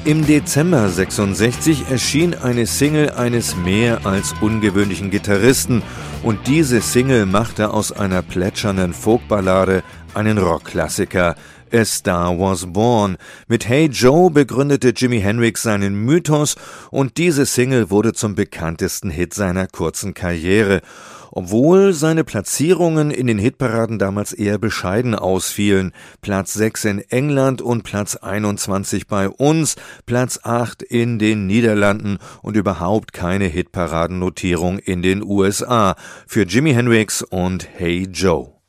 Im Dezember 66 erschien eine Single eines mehr als ungewöhnlichen Gitarristen und diese Single machte aus einer plätschernden Folkballade einen Rockklassiker. A Star Was Born. Mit Hey Joe begründete Jimi Hendrix seinen Mythos und diese Single wurde zum bekanntesten Hit seiner kurzen Karriere. Obwohl seine Platzierungen in den Hitparaden damals eher bescheiden ausfielen. Platz 6 in England und Platz 21 bei uns, Platz 8 in den Niederlanden und überhaupt keine Hitparadennotierung in den USA für Jimi Hendrix und Hey Joe.